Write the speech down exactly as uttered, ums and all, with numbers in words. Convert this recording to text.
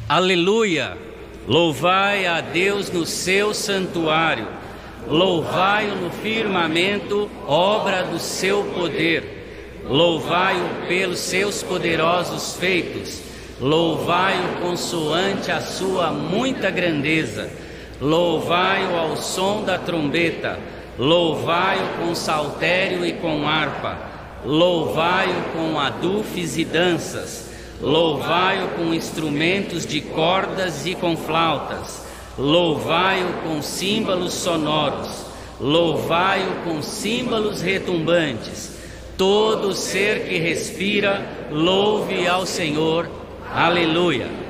Aleluia! Louvai a Deus no seu santuário, louvai-o no firmamento, obra do seu poder. Louvai-o pelos seus poderosos feitos, louvai-o consoante a sua muita grandeza. Louvai-o ao som da trombeta, louvai-o com saltério e com harpa, louvai-o com adufes e danças, louvai-o com instrumentos de cordas e com flautas, louvai-o com símbolos sonoros, louvai-o com símbolos retumbantes. Todo ser que respira, louve ao Senhor. Aleluia!